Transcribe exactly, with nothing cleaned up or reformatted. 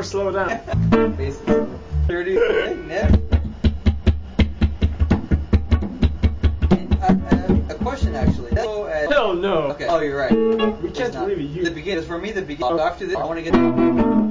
never slow down. Basically. thirty. Never. Uh, uh, a question actually. So, uh, Hell no. Okay. Oh, you're right. We can't It's not. really use The beginning. For me, the beginning. After this, I want to get.